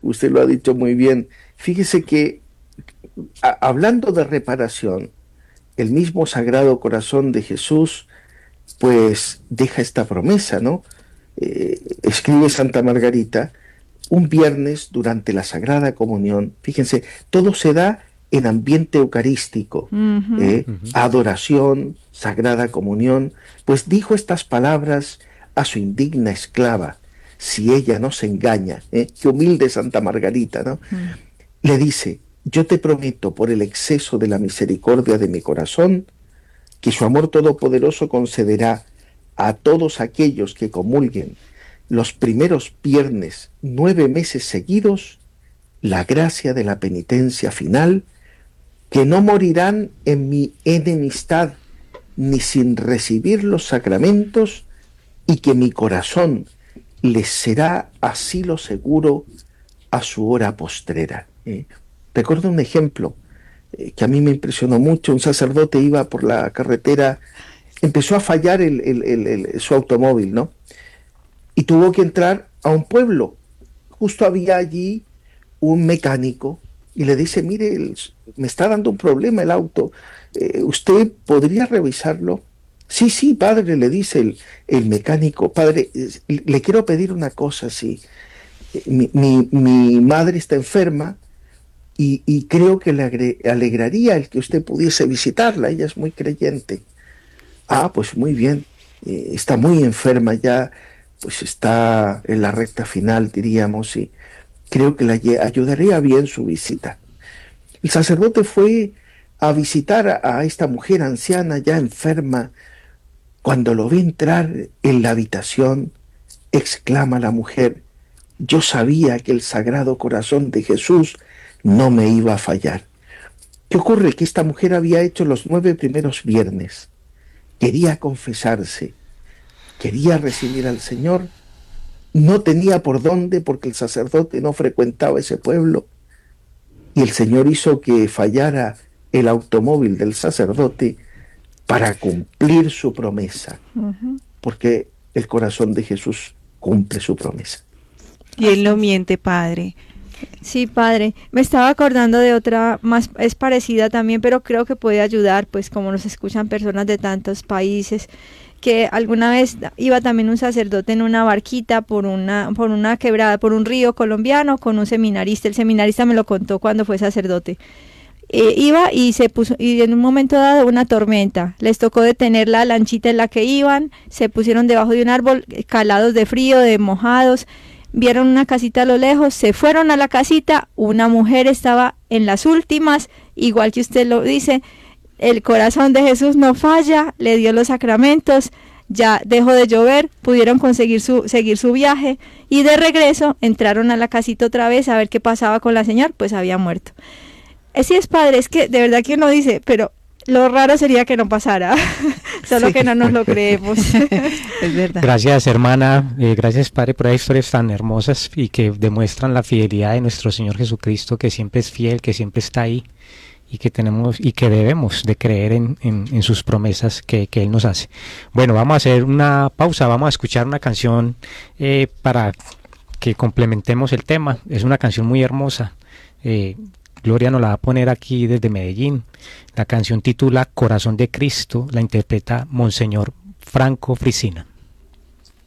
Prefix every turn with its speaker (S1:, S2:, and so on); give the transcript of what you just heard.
S1: usted lo ha dicho muy bien. Fíjese que hablando de reparación, el mismo Sagrado Corazón de Jesús pues deja esta promesa, ¿no? Escribe Santa Margarita, un viernes durante la Sagrada Comunión, fíjense, todo se da en ambiente eucarístico,
S2: Ujú.
S1: adoración, Sagrada Comunión, pues dijo estas palabras a su indigna esclava, si ella no se engaña, qué humilde Santa Margarita, ¿no?
S2: Mm.
S1: Le dice, yo te prometo por el exceso de la misericordia de mi corazón, que su amor todopoderoso concederá a todos aquellos que comulguen los primeros viernes 9 meses seguidos la gracia de la penitencia final, que no morirán en mi enemistad ni sin recibir los sacramentos, y que mi corazón les será asilo seguro a su hora postrera. Recuerdo un ejemplo que a mí me impresionó mucho. Un sacerdote iba por la carretera, empezó a fallar su automóvil, ¿no? Y tuvo que entrar a un pueblo. Justo había allí un mecánico y le dice, mire, me está dando un problema el auto, ¿usted podría revisarlo? Sí, sí, padre, le dice el mecánico, padre, le quiero pedir una cosa, sí. Mi madre está enferma y creo que le alegraría el que usted pudiese visitarla, ella es muy creyente. Ah, pues muy bien, está muy enferma ya, pues está en la recta final, diríamos, y creo que le ayudaría bien su visita. El sacerdote fue a visitar a esta mujer anciana ya enferma. Cuando lo ve entrar en la habitación, exclama la mujer, yo sabía que el Sagrado Corazón de Jesús no me iba a fallar. ¿Qué ocurre? Que esta mujer había hecho los 9 primeros viernes, quería confesarse, quería recibir al Señor, no tenía por dónde porque el sacerdote no frecuentaba ese pueblo, y el Señor hizo que fallara el automóvil del sacerdote para cumplir su promesa,
S2: Ujú.
S1: porque el corazón de Jesús cumple su promesa.
S2: Y él no miente, padre.
S3: Sí, padre. Me estaba acordando de otra más, es parecida también, pero creo que puede ayudar, pues como nos escuchan personas de tantos países, que alguna vez iba también un sacerdote en una barquita por una quebrada, por un río colombiano con un seminarista. El seminarista me lo contó cuando fue sacerdote. Iba y se puso, y en un momento dado una tormenta, les tocó detener la lanchita en la que iban, se pusieron debajo de un árbol, calados de frío, de mojados, vieron una casita a lo lejos, se fueron a la casita, una mujer estaba en las últimas, igual que usted lo dice, el corazón de Jesús no falla, le dio los sacramentos, ya dejó de llover, pudieron seguir su viaje, y de regreso entraron a la casita otra vez a ver qué pasaba con la señora, pues había muerto. Sí, es padre, es que de verdad que uno dice, pero lo raro sería que no pasara, solo
S2: Sí.
S3: que no nos lo creemos.
S2: Es verdad.
S4: Gracias, hermana, gracias, padre, por esas historias tan hermosas y que demuestran la fidelidad de nuestro Señor Jesucristo, que siempre es fiel, que siempre está ahí y que tenemos y que debemos de creer en sus promesas que Él nos hace. Bueno, vamos a hacer una pausa, vamos a escuchar una canción para que complementemos el tema. Es una canción muy hermosa. Gloria nos la va a poner aquí desde Medellín. La canción titula Corazón de Cristo, la interpreta Monseñor Franco Frisina.